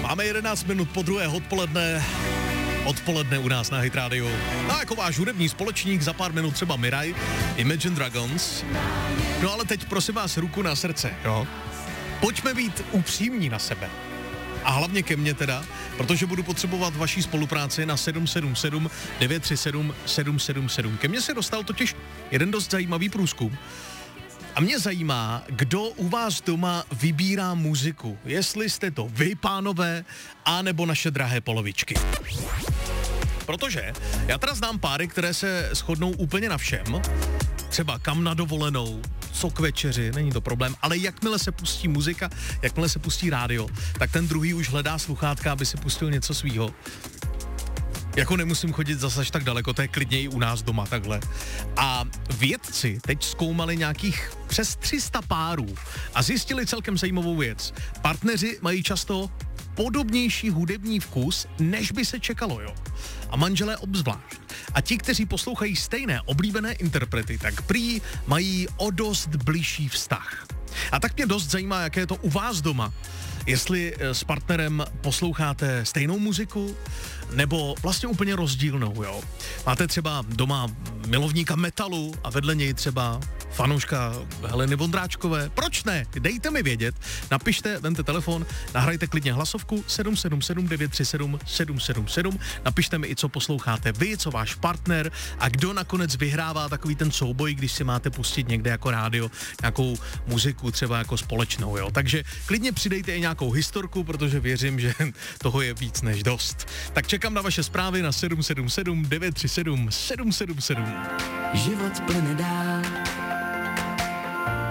Máme 11 minut po druhé odpoledne u nás na Hit Radio. A jako váš hudební společník za pár minut třeba Miraj, Imagine Dragons. No ale teď prosím vás ruku na srdce, jo. Pojďme být upřímní na sebe. A hlavně ke mně teda, protože budu potřebovat vaší spolupráci na 777 937 777. Ke mně se dostal totiž jeden dost zajímavý průzkum. A mě zajímá, kdo u vás doma vybírá muziku. Jestli jste to vy, pánové, anebo naše drahé polovičky. Protože já teda znám páry, které se shodnou úplně na všem. Třeba kam na dovolenou, co k večeři, není to problém, ale jakmile se pustí muzika, jakmile se pustí rádio, tak ten druhý už hledá sluchátka, aby si pustil něco svýho. Jako nemusím chodit zase až tak daleko, to je klidně i u nás doma takhle. A vědci teď zkoumali nějakých přes 300 párů a zjistili celkem zajímavou věc. Partneři mají často podobnější hudební vkus, než by se čekalo, jo. A manželé obzvlášť. A ti, kteří poslouchají stejné oblíbené interprety, tak prý mají o dost bližší vztah. A tak mě dost zajímá, jaké je to u vás doma. Jestli s partnerem posloucháte stejnou muziku, nebo vlastně úplně rozdílnou, jo. Máte třeba doma milovníka metalu a vedle něj třeba fanouška Heleny Vondráčkové. Proč ne? Dejte mi vědět. Napište, vemte telefon, nahrajte klidně hlasovku 777 937 777. Napište mi i, co posloucháte vy, co váš partner a kdo nakonec vyhrává takový ten souboj, když si máte pustit někde jako rádio nějakou muziku třeba jako společnou, jo. Takže klidně přidejte i nějakou historku, protože věřím, že toho je víc než dost. Tak čekám na vaše zprávy na 777 937 777. Život plyne dál,